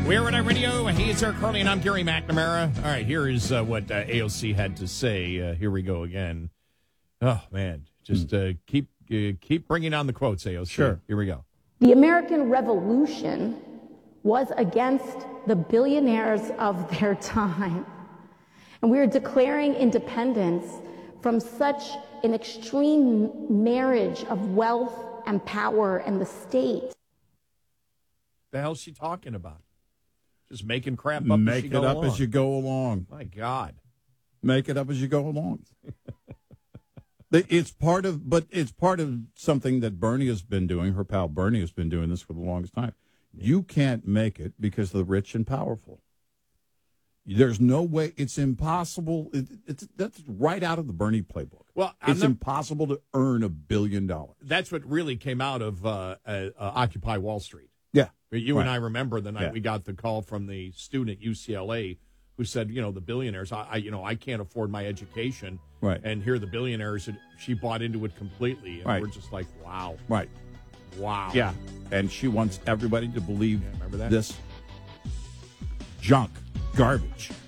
We're at Radio. He's Eric Carly, and I'm Gary McNamara. All right, here is what AOC had to say. Here we go again. Oh, man. Just keep bringing on the quotes, AOC. Sure. Here we go. The American Revolution was against the billionaires of their time. And we are declaring independence from such an extreme marriage of wealth and power and the state. The hell's she talking about? Just making crap up Make it up as you go along. My God. Make it up as you go along. It's part of something that Bernie has been doing. Her pal Bernie has been doing this for the longest time. You can't make it because of the rich and powerful. There's no way. It's impossible. That's right out of the Bernie playbook. Well, it's impossible to earn $1 billion. That's what really came out of Occupy Wall Street. Yeah. You and I remember the night we got the call from the student at UCLA who said, the billionaires, I can't afford my education. Right. And here are the billionaires. She bought into it completely. And we're just like, wow. Right. Wow. Yeah. And she wants everybody to believe remember that? this junk, garbage.